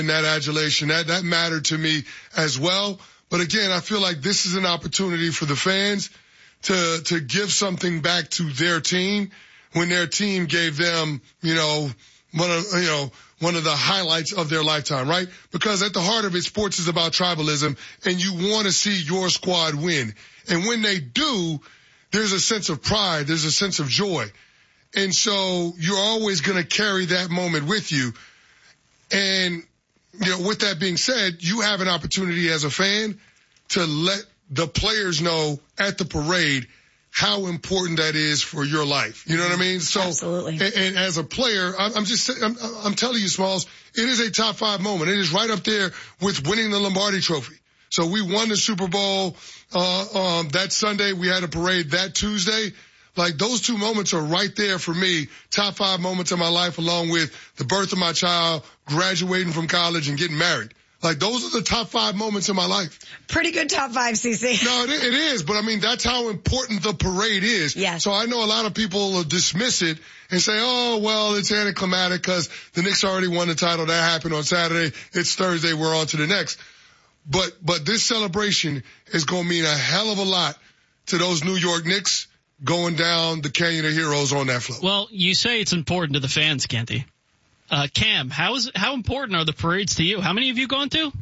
that adulation. That mattered to me as well. But again, I feel like this is an opportunity for the fans to give something back to their team when their team gave them, one of the highlights of their lifetime, right? Because at the heart of it, sports is about tribalism, and you want to see your squad win. And when they do, there's a sense of pride, there's a sense of joy. And so you're always going to carry that moment with you. And, with that being said, you have an opportunity as a fan to let the players know at the parade how important that is for your life. You know what I mean? So, absolutely. And as a player, I'm telling you, Smalls, it is a top 5 moment. It is right up there with winning the Lombardi Trophy. So we won the Super Bowl, that Sunday. We had a parade that Tuesday. Like, those 2 moments are right there for me, top 5 moments of my life, along with the birth of my child, graduating from college, and getting married. Like, those are the top 5 moments in my life. Pretty good top 5, CC. No, it is. But, that's how important the parade is. Yes. So I know a lot of people will dismiss it and say, oh, well, it's anticlimactic because the Knicks already won the title. That happened on Saturday. It's Thursday. We're on to the next. But this celebration is going to mean a hell of a lot to those New York Knicks going down the Canyon of Heroes on that float. Well, you say it's important to the fans, Canty. Cam, how important are the parades to you? How many have you gone to?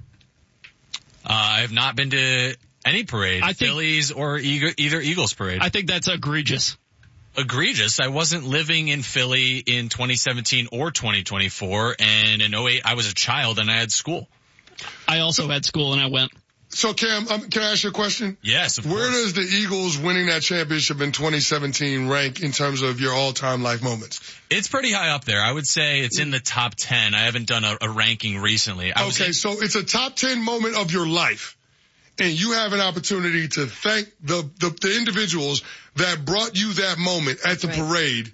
I have not been to any parade, Phillies or either Eagles parade. I think that's egregious. Egregious? I wasn't living in Philly in 2017 or 2024, and in 2008 I was a child and I had school. I also had school and I went. So, Cam, can I ask you a question? Yes, of course. Where does the Eagles winning that championship in 2017 rank in terms of your all-time life moments? It's pretty high up there. I would say it's in the top 10. I haven't done a ranking recently. So it's a top 10 moment of your life, and you have an opportunity to thank the individuals that brought you that moment at the parade,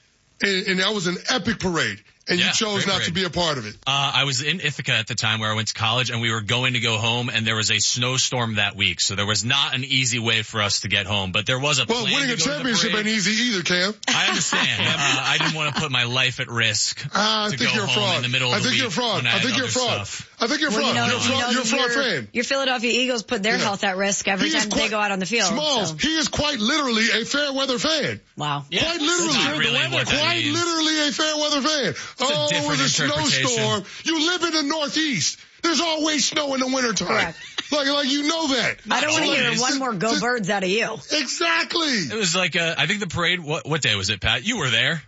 and that was an epic parade. And you chose not to be a part of it. I was in Ithaca at the time where I went to college, and we were going to go home, and there was a snowstorm that week. So there was not an easy way for us to get home, but there was a plan. Well, winning a championship ain't easy either, Cam. I understand. I didn't want to put my life at risk to go home in the middle of the week. You're a fraud. I think you're a fraud. I think you're a fraud. You're a fraud fan. Your Philadelphia Eagles put their health at risk every time they go out on the field. Smalls, he is quite literally a fair weather fan. Wow. Yeah. Quite literally. Quite literally a fair weather fan. Oh, it was a snowstorm. You live in the Northeast. There's always snow in the wintertime. Correct. Like you know that. I don't want to hear one more go birds out of you. Exactly. It was like I think the parade, what day was it, Pat? You were there.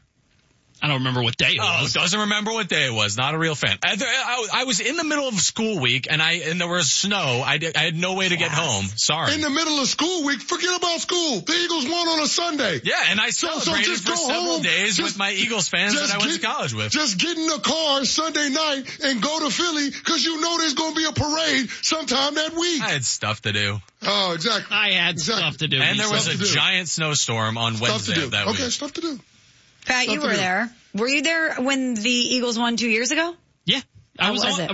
I don't remember what day it was. Oh, doesn't remember what day it was. Not a real fan. I was in the middle of school week, and there was snow. I had no way to get home. Sorry. In the middle of school week, forget about school. The Eagles won on a Sunday. Yeah, and I celebrated for several days with my Eagles fans that I went to college with. Just get in the car Sunday night and go to Philly because you know there's going to be a parade sometime that week. I had stuff to do. Oh, exactly. I had stuff to do. And there was a giant snowstorm on Wednesday of that week. Okay, stuff to do. Pat, you were there. Were you there when the Eagles won 2 years ago? Yeah. How was it?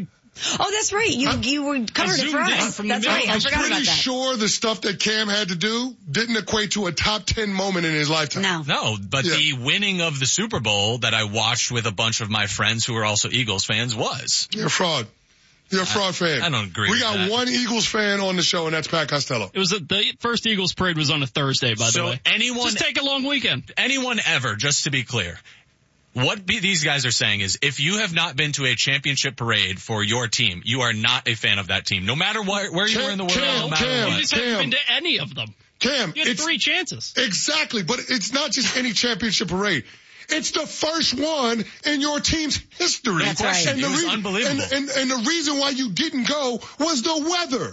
Oh, that's right. You were covered it for us. That's right. I forgot about that. I'm pretty sure the stuff that Cam had to do didn't equate to a top 10 moment in his lifetime. No, but the winning of the Super Bowl that I watched with a bunch of my friends who are also Eagles fans was. You're a fraud. You're a fraud fan. I don't agree with that. We got one Eagles fan on the show, and that's Pat Costello. It was the first Eagles parade was on a Thursday, by the way. Just take a long weekend. Anyone ever, just to be clear, what these guys are saying is if you have not been to a championship parade for your team, you are not a fan of that team. No matter where you were in the world, no matter what. You just haven't been to any of them. Cam, you had 3 chances. Exactly, but it's not just any championship parade. It's the first one in your team's history. That's right. And it was unbelievable. And the reason why you didn't go was the weather.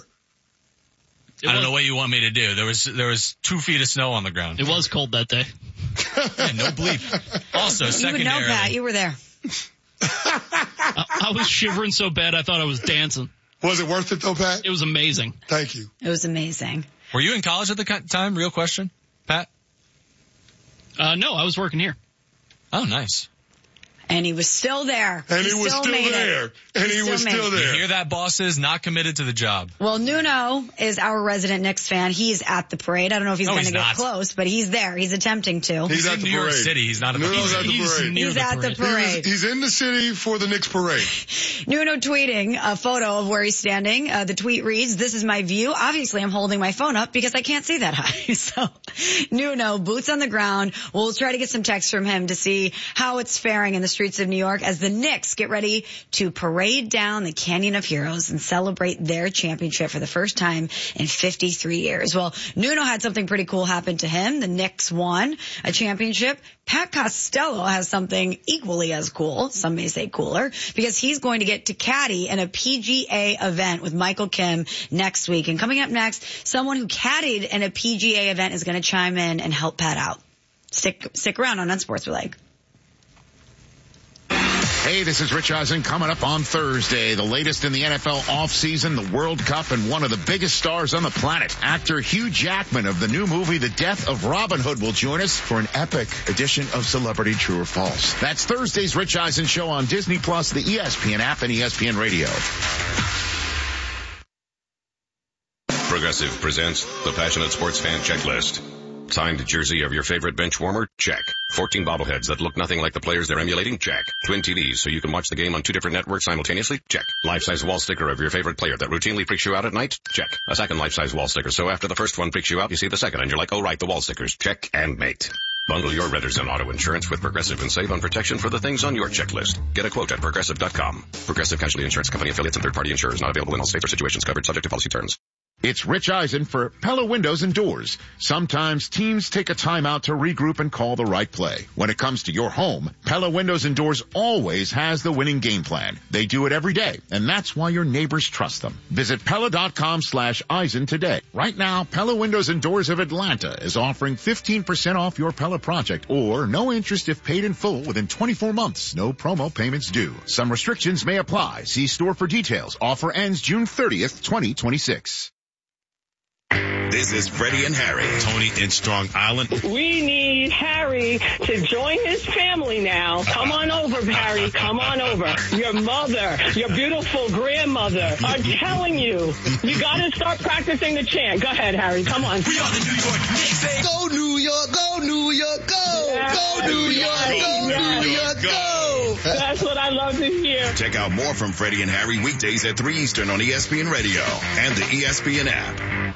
I don't know what you want me to do. There was 2 feet of snow on the ground. It was cold that day. Yeah, no bleep. Also, secondarily. You would know, Pat. You were there. I was shivering so bad I thought I was dancing. Was it worth it though, Pat? It was amazing. Thank you. It was amazing. Were you in college at the time? Real question, Pat? No, I was working here. Oh, nice. And he was still there. And he was still there. And he was still there. You hear that, bosses? Not committed to the job. Well, Nuno is our resident Knicks fan. He's at the parade. I don't know if he's going to get close, but he's there. He's attempting to. He's in New York City. He's not at the parade. He's at the parade. He's in the city for the Knicks parade. Nuno tweeting a photo of where he's standing. The tweet reads, "This is my view. Obviously, I'm holding my phone up because I can't see that high." So, Nuno, boots on the ground. We'll try to get some text from him to see how it's faring in the streets of New York as the Knicks get ready to parade down the Canyon of Heroes and celebrate their championship for the first time in 53 years. Well, Nuno had something pretty cool happen to him. The Knicks won a championship. Pat Costello has something equally as cool, some may say cooler, because he's going to get to caddy in a PGA event with Michael Kim next week. And coming up next, someone who caddied in a PGA event is going to chime in and help Pat out. Stick around on Unsports Relay. Hey, this is Rich Eisen coming up on Thursday. The latest in the NFL offseason, the World Cup, and one of the biggest stars on the planet. Actor Hugh Jackman of the new movie The Death of Robin Hood will join us for an epic edition of Celebrity True or False. That's Thursday's Rich Eisen Show on Disney+, the ESPN app, and ESPN Radio. Progressive presents the Passionate Sports Fan Checklist. Signed jersey of your favorite bench warmer? Check. 14 bobbleheads that look nothing like the players they're emulating? Check. Twin TVs so you can watch the game on 2 different networks simultaneously? Check. Life-size wall sticker of your favorite player that routinely freaks you out at night? Check. A second life-size wall sticker so after the first one freaks you out, you see the second and you're like, oh right, the wall stickers. Check and mate. Bundle your renters and auto insurance with Progressive and save on protection for the things on your checklist. Get a quote at Progressive.com. Progressive Casualty Insurance Company affiliates and third-party insurers not available in all states or situations covered subject to policy terms. It's Rich Eisen for Pella Windows and Doors. Sometimes teams take a timeout to regroup and call the right play. When it comes to your home, Pella Windows and Doors always has the winning game plan. They do it every day, and that's why your neighbors trust them. Visit Pella.com/Eisen today. Right now, Pella Windows and Doors of Atlanta is offering 15% off your Pella project, or no interest if paid in full within 24 months. No promo payments due. Some restrictions may apply. See store for details. Offer ends June 30th, 2026. This is Freddie and Harry. Tony in Strong Island. We need Harry to join his family now. Come on over, Harry. Come on over. Your mother, your beautiful grandmother are telling you, you got to start practicing the chant. Go ahead, Harry. Come on. We are the New York Knicks. Go New York, go New York, go. Yes. Go New York, go Yes. New York, go. That's what I love to hear. Check out more from Freddie and Harry weekdays at 3 Eastern on ESPN Radio and the ESPN app.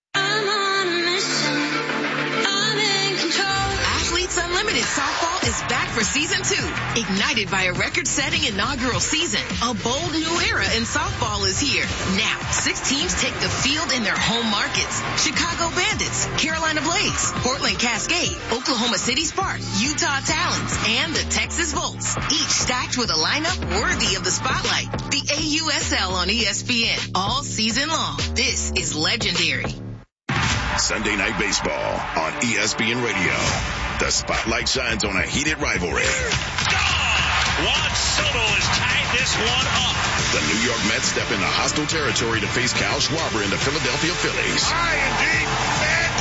Unlimited Softball is back for Season 2. Ignited by a record-setting inaugural season, a bold new era in softball is here. Now, 6 teams take the field in their home markets. Chicago Bandits, Carolina Blaze, Portland Cascade, Oklahoma City Sparks, Utah Talons, and the Texas Volts. Each stacked with a lineup worthy of the spotlight. The AUSL on ESPN all season long. This is legendary. Sunday Night Baseball on ESPN Radio. The spotlight shines on a heated rivalry. Juan Soto has tied this one up. The New York Mets step into hostile territory to face Kyle Schwarber and the Philadelphia Phillies. High and deep, and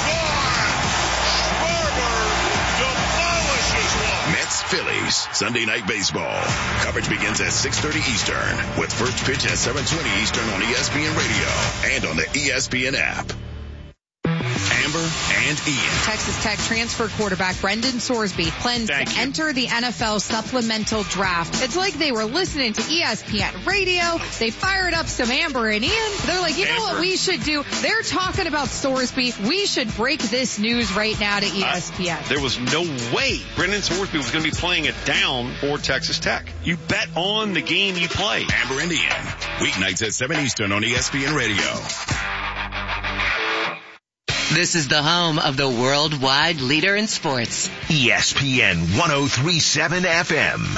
gone. Schwarber demolishes one. Mets-Phillies, Sunday Night Baseball. Coverage begins at 6:30 Eastern, with first pitch at 7:20 Eastern on ESPN Radio and on the ESPN app. Amber and Ian. Texas Tech transfer quarterback Brendan Sorsby plans to enter the NFL supplemental draft. It's like they were listening to ESPN radio. They fired up some Amber and Ian. They're like, you know what we should do? They're talking about Sorsby. We should break this news right now to ESPN. There was no way Brendan Sorsby was going to be playing it down for Texas Tech. You bet on the game you play. Amber and Ian. Weeknights at 7 Eastern on ESPN Radio. This is the home of the worldwide leader in sports. ESPN 103.7 FM.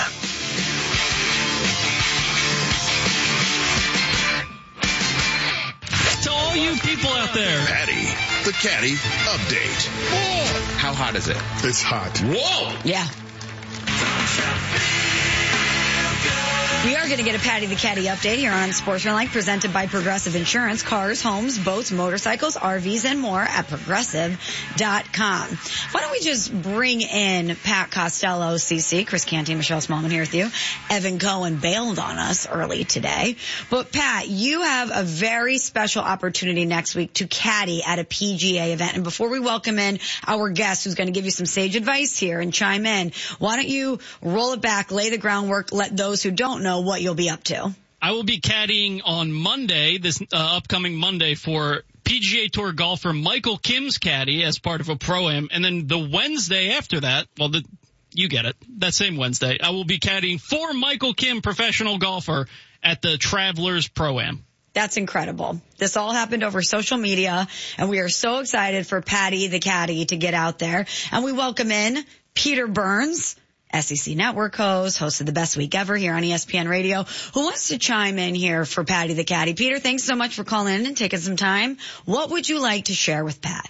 To all you people out there. Patty, the Caddy Update. Whoa. How hot is it? It's hot. Whoa. Yeah. We are going to get a Patty the Caddy update here on Sportsmanlike, presented by Progressive Insurance. Cars, homes, boats, motorcycles, RVs, and more at Progressive.com. Why don't we just bring in Pat Costello, CC, Chris Canty, Michelle Smallman here with you. Evan Cohen bailed on us early today. But Pat, you have a very special opportunity next week to caddy at a PGA event. And before we welcome in our guest who's going to give you some sage advice here and chime in, why don't you roll it back, lay the groundwork, let those who don't know what you'll be up to. I will be caddying on Monday, this upcoming Monday, for PGA Tour golfer Michael Kim's caddy as part of a Pro-Am. And then the Wednesday after that, you get it, that same Wednesday, I will be caddying for Michael Kim, professional golfer, at the Travelers Pro-Am. That's incredible. This all happened over social media, and we are so excited for Patty the Caddy to get out there. And we welcome in Peter Burns, SEC Network host of The Best Week Ever here on ESPN Radio, who wants to chime in here for Patty the Caddy. Peter, thanks so much for calling in and taking some time. What would you like to share with Pat?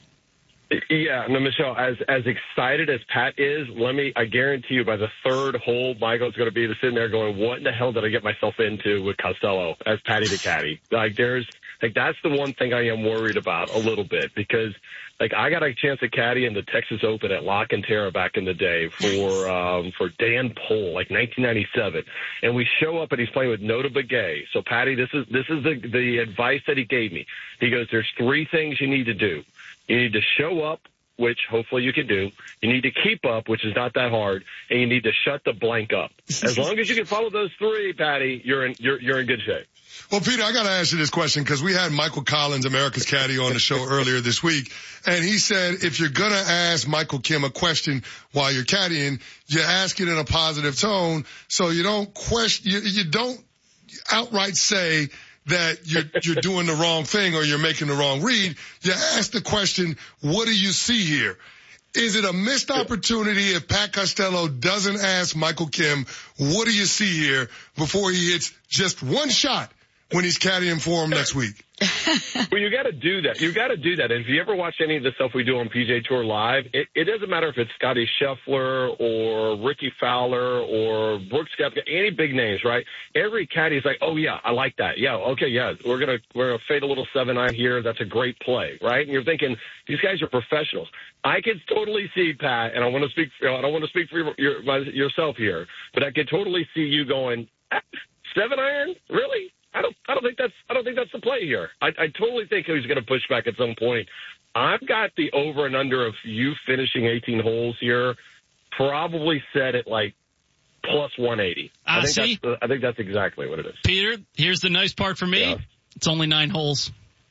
Yeah, no, Michelle, as excited as Pat is, I guarantee you by the third hole, Michael's going to be sitting there going, what in the hell did I get myself into with Costello as Patty the Caddy? That's the one thing I am worried about a little bit, because I got a chance to caddy in the Texas Open at La Cantera back in the day for Dan Pohl, 1997. And we show up and he's playing with Nota Begay. So Patty, this is the advice that he gave me. He goes, there's 3 things you need to do. You need to show up, which hopefully you can do. You need to keep up, which is not that hard, and you need to shut the blank up. As long as you can follow those 3, Patty, you're in good shape. Well, Peter, I got to ask you this question because we had Michael Collins, America's Caddy, on the show earlier this week, and he said if you're going to ask Michael Kim a question while you're caddying, you ask it in a positive tone, so you don't you don't outright say that you're doing the wrong thing or you're making the wrong read. You ask the question, what do you see here? Is it a missed opportunity if Pat Costello doesn't ask Michael Kim, what do you see here, before he hits just one shot when he's caddying for him next week? Well, you got to do that. You got to do that. If you ever watch any of the stuff we do on PGA Tour Live, it doesn't matter if it's Scotty Scheffler or Ricky Fowler or Brooks Koepka, any big names, right? Every caddy is like, oh yeah, I like that. Yeah, okay, yeah, we're gonna fade a little 7-iron here. That's a great play, right? And you're thinking these guys are professionals. I could totally see, Pat, and I want to speak. I don't want to speak for yourself here, but I could totally see you going 7-iron, really? I don't think that's the play here. I totally think he's going to push back at some point. I've got the over and under of you finishing 18 holes here, probably set at plus 180. I think that's exactly what it is. Peter, here's the nice part for me. Yeah. It's only 9 holes.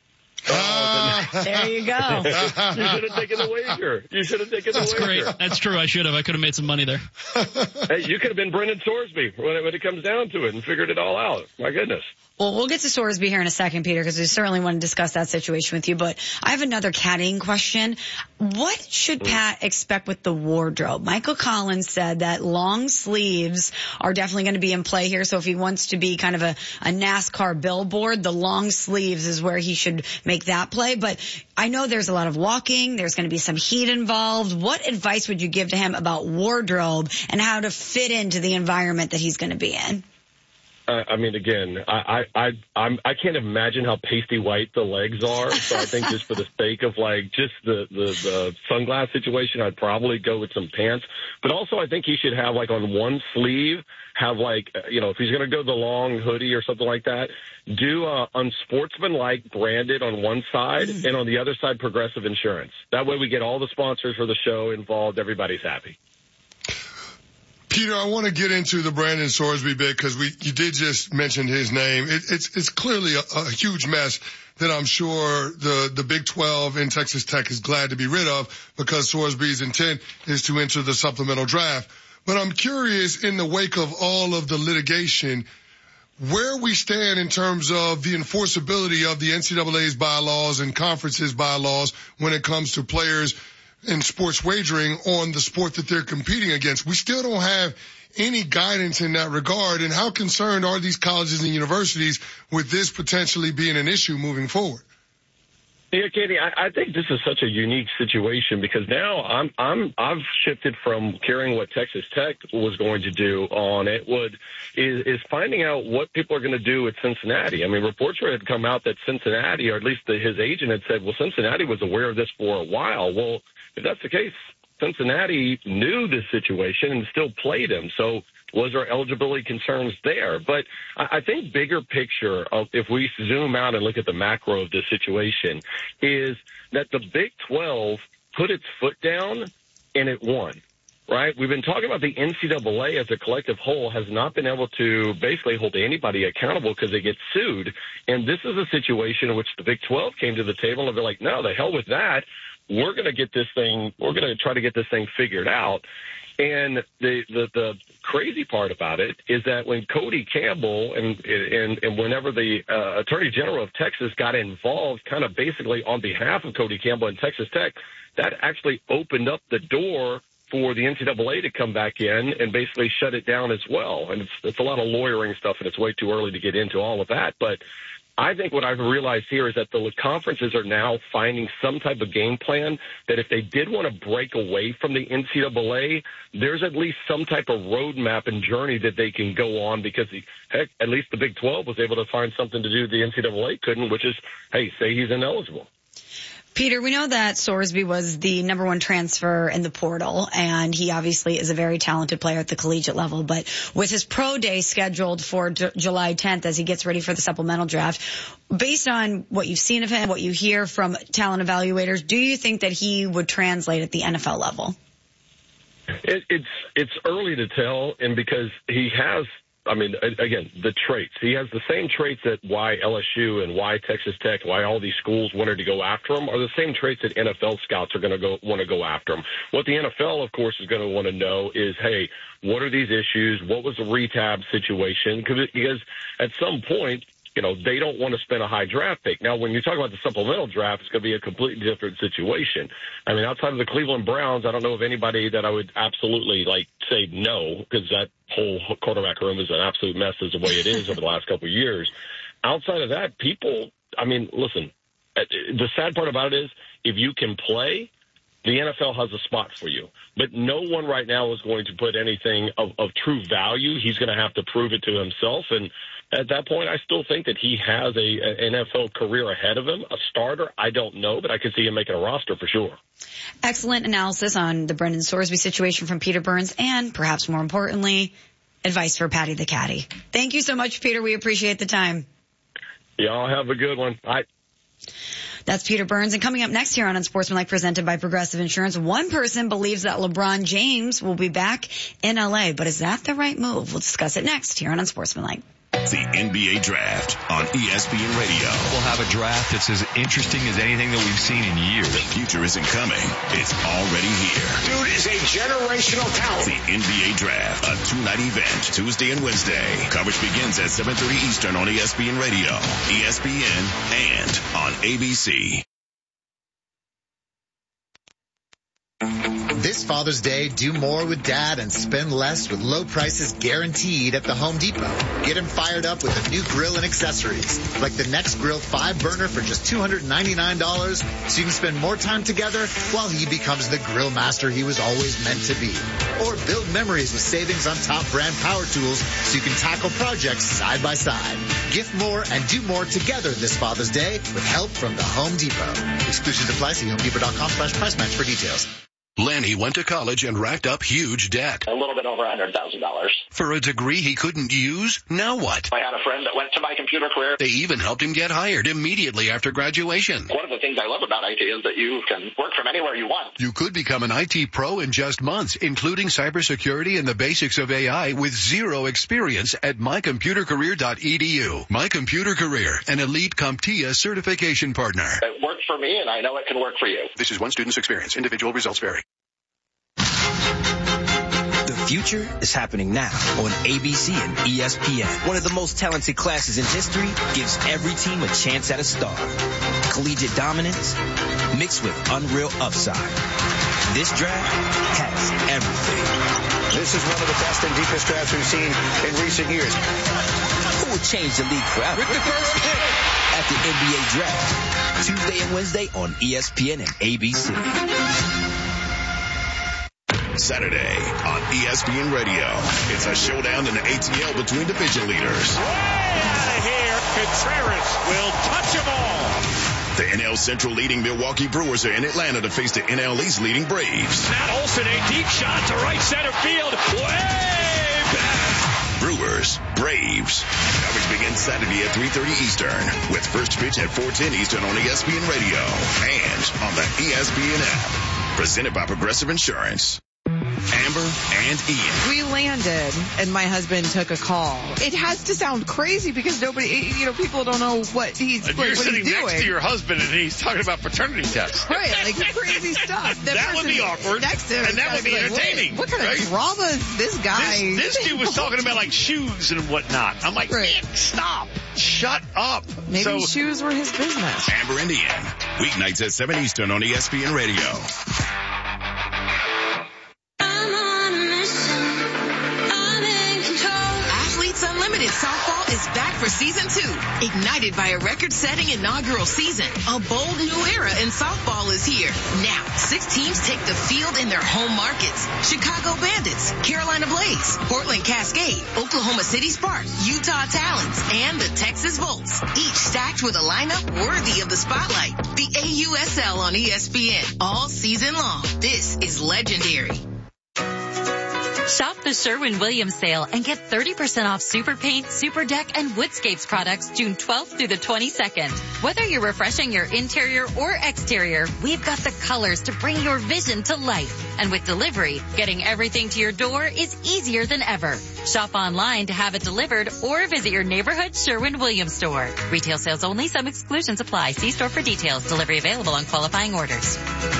There you go. You should have taken the wager. That's great. That's true. I should have. I could have made some money there. Hey, you could have been Brendan Sorsby when it comes down to it and figured it all out. My goodness. Well, we'll get to Sorsby here in a second, Peter, because we certainly want to discuss that situation with you. But I have another caddying question. What should Pat expect with the wardrobe? Michael Collins said that long sleeves are definitely going to be in play here. So if he wants to be kind of a NASCAR billboard, the long sleeves is where he should make that play. But I know there's a lot of walking. There's going to be some heat involved. What advice would you give to him about wardrobe and how to fit into the environment that he's going to be in? I mean, again, I can't imagine how pasty white the legs are. So I think just for the sake of just the sunglass situation, I'd probably go with some pants. But also I think he should have on one sleeve, have if he's going to go the long hoodie or something like that, do unsportsmanlike branded on one side and on the other side Progressive Insurance. That way we get all the sponsors for the show involved. Everybody's happy. Peter, I want to get into the Brandon Sorsby bit because you did just mention his name. It's clearly a huge mess that I'm sure the Big 12 and Texas Tech is glad to be rid of because Sorsby's intent is to enter the supplemental draft. But I'm curious, in the wake of all of the litigation, where we stand in terms of the enforceability of the NCAA's bylaws and conferences bylaws when it comes to players in sports wagering on the sport that they're competing against. We still don't have any guidance in that regard. And how concerned are these colleges and universities with this potentially being an issue moving forward? Yeah, Katie, I think this is such a unique situation because now I've shifted from caring what Texas Tech was going to do on it is finding out what people are going to do at Cincinnati. I mean, reports had come out that Cincinnati, or at least his agent had said, well, Cincinnati was aware of this for a while. Well, if that's the case, Cincinnati knew this situation and still played him. So was there eligibility concerns there? But I think bigger picture, if we zoom out and look at the macro of this situation, is that the Big 12 put its foot down and it won. Right? We've been talking about the NCAA as a collective whole has not been able to basically hold anybody accountable because they get sued. And this is a situation in which the Big 12 came to the table and they're like, no, the hell with that. We're going to try to get this thing figured out. And the crazy part about it is that when Cody Campbell and whenever the Attorney General of Texas got involved kind of basically on behalf of Cody Campbell and Texas Tech, that actually opened up the door for the NCAA to come back in and basically shut it down as well. And it's a lot of lawyering stuff, and it's way too early to get into all of that. But I think what I've realized here is that the conferences are now finding some type of game plan that if they did want to break away from the NCAA, there's at least some type of roadmap and journey that they can go on because, heck, at least the Big 12 was able to find something to do the NCAA couldn't, which is, hey, say he's ineligible. Peter, we know that Sorsby was the number one transfer in the portal, and he obviously is a very talented player at the collegiate level. But with his pro day scheduled for July 10th as he gets ready for the supplemental draft, based on what you've seen of him, what you hear from talent evaluators, do you think that he would translate at the NFL level? It's early to tell, and because he has, I mean, again, the traits. He has the same traits that why LSU and why Texas Tech, why all these schools wanted to go after him are the same traits that NFL scouts are going to want to go after him. What the NFL, of course, is going to want to know is, hey, what are these issues? What was the rehab situation? Because at some point, you know, they don't want to spend a high draft pick. Now, when you talk about the supplemental draft, it's going to be a completely different situation. I mean, outside of the Cleveland Browns, I don't know of anybody that I would absolutely, say no, because that whole quarterback room is an absolute mess as the way it is over the last couple of years. Outside of that, people, I mean, listen, the sad part about it is if you can play, the NFL has a spot for you. But no one right now is going to put anything of true value. He's going to have to prove it to himself. And at that point, I still think that he has an NFL career ahead of him. A starter, I don't know, but I could see him making a roster for sure. Excellent analysis on the Brendan Sorsby situation from Peter Burns, and perhaps more importantly, advice for Patty the Caddy. Thank you so much, Peter. We appreciate the time. Y'all have a good one. Bye. That's Peter Burns. And coming up next here on Unsportsmanlike, presented by Progressive Insurance, one person believes that LeBron James will be back in LA. But is that the right move? We'll discuss it next here on Unsportsmanlike. The NBA Draft on ESPN Radio. We'll have a draft that's as interesting as anything that we've seen in years. The future isn't coming. It's already here. Dude is a generational talent. The NBA Draft, a two-night event, Tuesday and Wednesday. Coverage begins at 7:30 Eastern on ESPN Radio, ESPN, and on ABC. This Father's Day, do more with Dad and spend less with low prices guaranteed at the Home Depot. Get him fired up with a new grill and accessories, like the Next Grill 5-burner for just $299, so you can spend more time together while he becomes the grill master he was always meant to be. Or build memories with savings on top brand power tools so you can tackle projects side by side. Gift more and do more together this Father's Day with help from the Home Depot. Exclusions apply. See HomeDepot.com/price match for details. Lenny went to college and racked up huge debt. A little bit over $100,000. For a degree he couldn't use? Now what? I had a friend that went to My Computer Career. They even helped him get hired immediately after graduation. One of the things I love about IT is that you can work from anywhere you want. You could become an IT pro in just months, including cybersecurity and the basics of AI with zero experience at mycomputercareer.edu. My Computer Career, an elite CompTIA certification partner. It worked for me, and I know it can work for you. This is one student's experience. Individual results vary. The future is happening now on ABC and ESPN. One of the most talented classes in history gives every team a chance at a star. Collegiate dominance mixed with unreal upside. This draft has everything. This is one of the best and deepest drafts we've seen in recent years. Who will change the league forever? With the first pick at the NBA Draft. Tuesday and Wednesday on ESPN and ABC. Saturday on ESPN Radio. It's a showdown in the ATL between division leaders. Way out of here. Contreras will touch them all. The NL Central leading Milwaukee Brewers are in Atlanta to face the NL East leading Braves. Matt Olson, a deep shot to right center field. Way back. Brewers, Braves. Coverage begins Saturday at 3:30 Eastern with first pitch at 4:10 Eastern on ESPN Radio and on the ESPN app. Presented by Progressive Insurance. Amber and Ian. We landed and my husband took a call. It has to sound crazy because nobody, people don't know what he's doing. You're sitting next to your husband and he's talking about paternity tests. Right, like crazy stuff. That would be awkward. Next to him, and that would be entertaining. What kind of drama is this guy? This dude was talking about like shoes and whatnot. I'm like, Nick, stop. Shut up. Maybe shoes were his business. Amber and Ian. Weeknights at 7 Eastern on ESPN Radio. Unlimited Softball is back for season 2. Ignited by a record-setting inaugural season, a bold new era in softball is here. Now, 6 teams take the field in their home markets. Chicago Bandits, Carolina Blaze, Portland Cascade, Oklahoma City Sparks, Utah Talons, and the Texas Volts. Each stacked with a lineup worthy of the spotlight. The AUSL on ESPN all season long. This is legendary. Shop the Sherwin-Williams sale and get 30% off Super Paint, Super Deck, and Woodscapes products June 12th through the 22nd. Whether you're refreshing your interior or exterior, we've got the colors to bring your vision to life. And with delivery, getting everything to your door is easier than ever. Shop online to have it delivered or visit your neighborhood Sherwin-Williams store. Retail sales only. Some exclusions apply. See store for details. Delivery available on qualifying orders.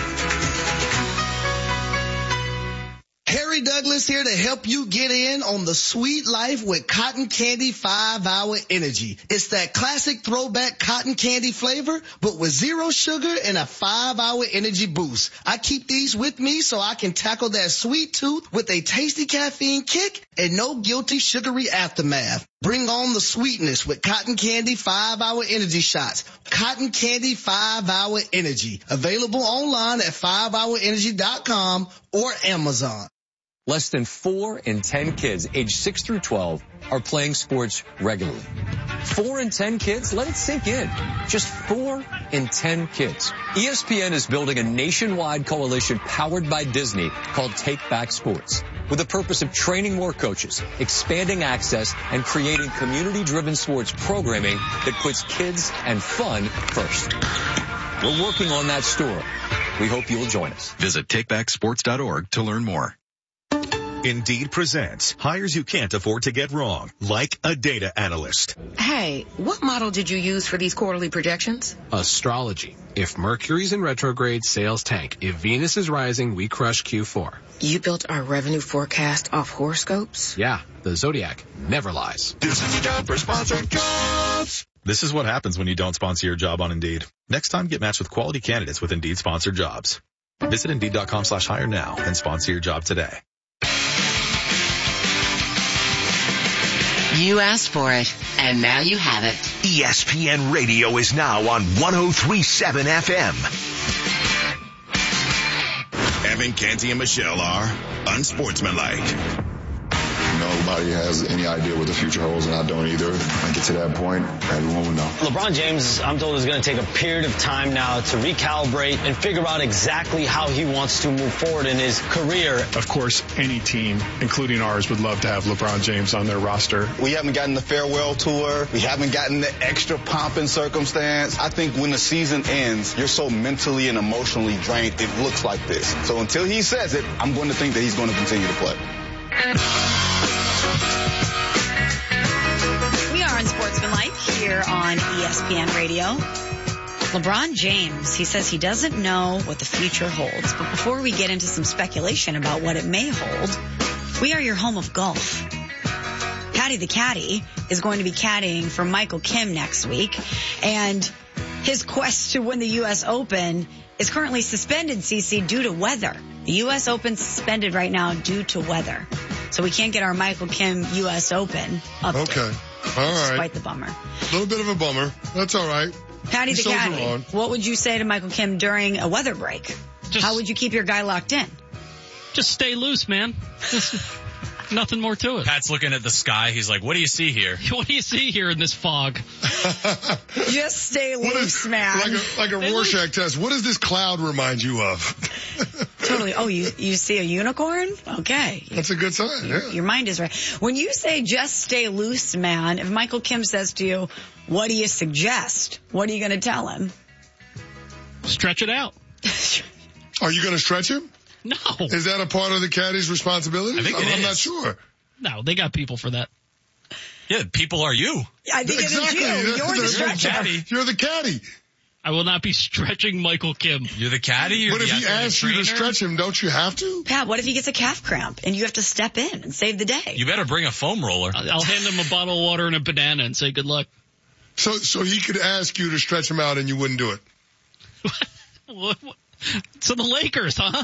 Harry Douglas here to help you get in on the sweet life with Cotton Candy 5-Hour Energy. It's that classic throwback cotton candy flavor, but with 0 sugar and a 5-hour energy boost. I keep these with me so I can tackle that sweet tooth with a tasty caffeine kick and no guilty sugary aftermath. Bring on the sweetness with Cotton Candy 5-Hour Energy Shots. Cotton Candy 5-Hour Energy. Available online at 5hourenergy.com or Amazon. Less than 4 in 10 kids aged 6 through 12 are playing sports regularly. 4 in 10 kids? Let it sink in. Just 4 in 10 kids. ESPN is building a nationwide coalition powered by Disney called Take Back Sports, with the purpose of training more coaches, expanding access, and creating community-driven sports programming that puts kids and fun first. We're working on that story. We hope you'll join us. Visit takebacksports.org to learn more. Indeed presents hires you can't afford to get wrong, like a data analyst. Hey, what model did you use for these quarterly projections? Astrology. If Mercury's in retrograde, sales tank. If Venus is rising, we crush Q4. You built our revenue forecast off horoscopes? Yeah, the Zodiac never lies. This is a job for Sponsored Jobs. This is what happens when you don't sponsor your job on Indeed. Next time, get matched with quality candidates with Indeed sponsored jobs. Visit Indeed.com/hire now and sponsor your job today. You asked for it, and now you have it. ESPN Radio is now on 103.7 FM. Evan, Canty, and Michelle are unsportsmanlike. Nobody has any idea what the future holds, and I don't either. When I get to that point, everyone will know. LeBron James, I'm told, is going to take a period of time now to recalibrate and figure out exactly how he wants to move forward in his career. Of course, any team, including ours, would love to have LeBron James on their roster. We haven't gotten the farewell tour. We haven't gotten the extra pomp and circumstance. I think when the season ends, you're so mentally and emotionally drained, it looks like this. So until he says it, I'm going to think that he's going to continue to play. We are Unsportsmanlike here on ESPN Radio. LeBron James, he says he doesn't know what the future holds. But before we get into some speculation about what it may hold, we are your home of golf. Patty the Caddy is going to be caddying for Michael Kim next week. And his quest to win the U.S. Open is currently suspended, CC, due to weather. The U.S. Open suspended right now due to weather. So we can't get our Michael Kim U.S. Open update. Okay. All right. Despite the bummer. A little bit of a bummer. That's all right. Patty the Caddy, what would you say to Michael Kim during a weather break? How would you keep your guy locked in? Just stay loose, man. Nothing more to it. Pat's looking at the sky. He's like, what do you see here? What do you see here in this fog? Just stay loose, man. Like a Rorschach test. What does this cloud remind you of? Totally. Oh, you see a unicorn? Okay. That's a good sign, yeah. Your mind is right. When you say just stay loose, man, if Michael Kim says to you, what do you suggest? What are you going to tell him? Stretch it out. Are you going to stretch him? No. Is that a part of the caddy's responsibility? I think I'm not sure. No, they got people for that. Yeah, people are you. I think exactly. It is you. You're the stretcher. You're the caddy. I will not be stretching Michael Kim. You're the caddy? But if he asks you to stretch him, don't you have to? Pat, what if he gets a calf cramp and you have to step in and save the day? You better bring a foam roller. I'll hand him a bottle of water and a banana and say good luck. So he could ask you to stretch him out and you wouldn't do it? What? To the Lakers, huh?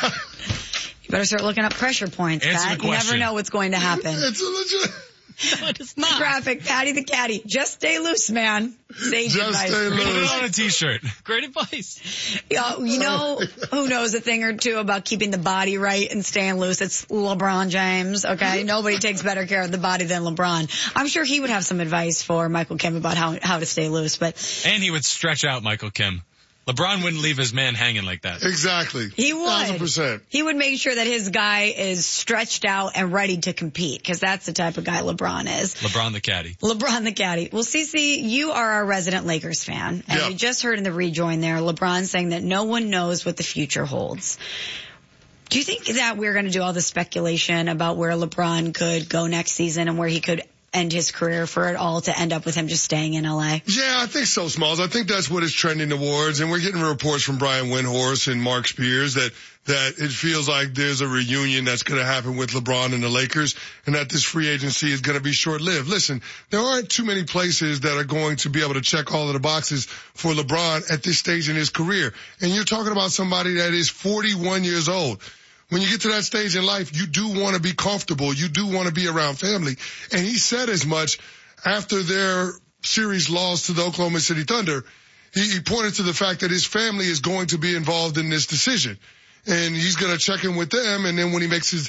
You better start looking up pressure points, Pat. You never know what's going to happen. It's a legit... No, it is not. Graphic, Patty the Caddy. Just stay loose, man. Sage advice. Stay loose. Put it on a t-shirt. Great advice. You know who knows a thing or two about keeping the body right and staying loose? It's LeBron James, okay? Nobody takes better care of the body than LeBron. I'm sure he would have some advice for Michael Kim about how to stay loose, but... And he would stretch out Michael Kim. LeBron wouldn't leave his man hanging like that. Exactly. He would. 1,000%. He would make sure that his guy is stretched out and ready to compete, because that's the type of guy LeBron is. LeBron the caddy. LeBron the caddy. Well, CeCe, you are our resident Lakers fan, and we just heard in the rejoin there, LeBron saying that no one knows what the future holds. Do you think that we're going to do all the speculation about where LeBron could go next season and where he could end his career for it all to end up with him just staying in LA? Yeah, I think so, Smalls. I think that's what it's trending towards. And we're getting reports from Brian Windhorst and Mark Spears that it feels like there's a reunion that's going to happen with LeBron and the Lakers and that this free agency is going to be short-lived. Listen, there aren't too many places that are going to be able to check all of the boxes for LeBron at this stage in his career. And you're talking about somebody that is 41 years old. When you get to that stage in life, you do want to be comfortable. You do want to be around family. And he said as much after their series loss to the Oklahoma City Thunder. He pointed to the fact that his family is going to be involved in this decision. And he's going to check in with them. And then when he makes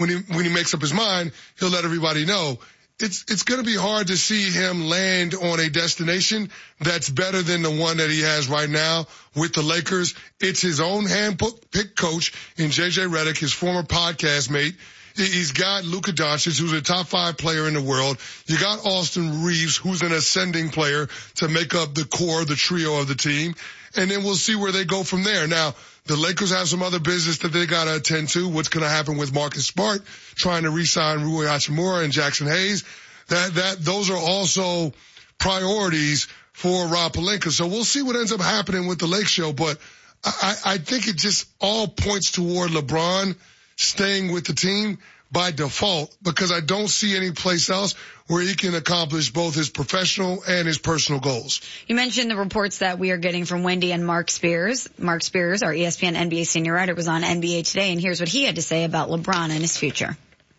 up his mind, he'll let everybody know. It's going to be hard to see him land on a destination that's better than the one that he has right now with the Lakers. It's his own hand-picked coach in JJ Redick, his former podcast mate. He's got Luka Doncic, who's a top 5 player in the world. You got Austin Reeves, who's an ascending player to make up the core, the trio of the team. And then we'll see where they go from there. Now, the Lakers have some other business that they got to attend to. What's going to happen with Marcus Smart, trying to re-sign Rui Hachimura and Jackson Hayes. Those are also priorities for Rob Pelinka. So we'll see what ends up happening with the Lake Show. But I think it just all points toward LeBron staying with the team by default, because I don't see any place else where he can accomplish both his professional and his personal goals. You mentioned the reports that we are getting from Wendy and Mark Spears. Mark Spears, our ESPN NBA senior writer, was on NBA Today, and here's what he had to say about LeBron and his future.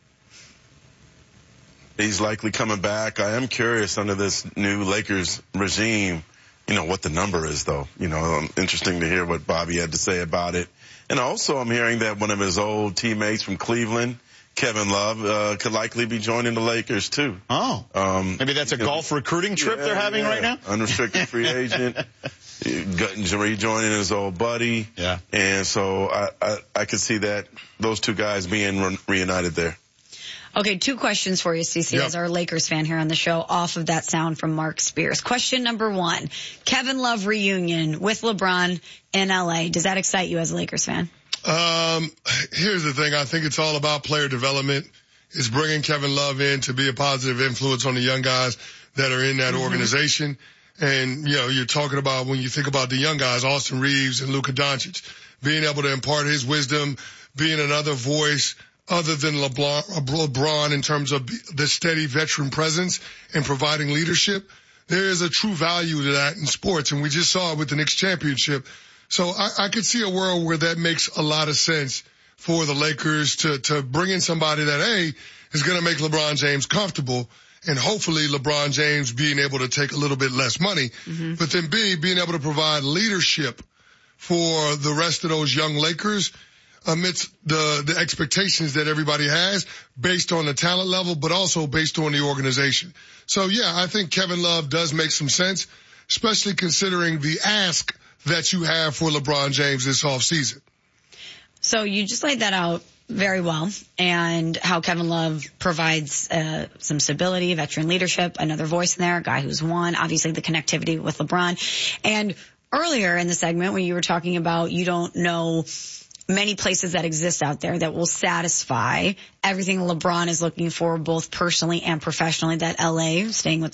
He's likely coming back. I am curious under this new Lakers regime, what the number is, though. Interesting to hear what Bobby had to say about it. And also I'm hearing that one of his old teammates from Cleveland, Kevin Love, could likely be joining the Lakers, too. Oh. Maybe that's a golf recruiting trip they're having right now? Unrestricted free agent. Rejoining his old buddy. Yeah. And so I could see that those two guys being reunited there. Okay, 2 questions for you, CeCe, as our Lakers fan here on the show, off of that sound from Mark Spears. Question number 1, Kevin Love reunion with LeBron in LA. Does that excite you as a Lakers fan? Here's the thing. I think it's all about player development. It's bringing Kevin Love in to be a positive influence on the young guys that are in that organization. And, you're talking about, when you think about the young guys, Austin Reeves and Luka Doncic, being able to impart his wisdom, being another voice other than LeBron in terms of the steady veteran presence and providing leadership. There is a true value to that in sports, and we just saw it with the Knicks championship. So I could see a world where that makes a lot of sense for the Lakers to bring in somebody that, A, is going to make LeBron James comfortable, and hopefully LeBron James being able to take a little bit less money, but then B, being able to provide leadership for the rest of those young Lakers amidst the expectations that everybody has based on the talent level, but also based on the organization. So yeah, I think Kevin Love does make some sense, especially considering the ask that you have for LeBron James this offseason. So you just laid that out very well, and how Kevin Love provides some stability, veteran leadership, another voice in there, a guy who's won, obviously the connectivity with LeBron. And earlier in the segment when you were talking about you don't know many places that exist out there that will satisfy everything LeBron is looking for, both personally and professionally, that LA, staying with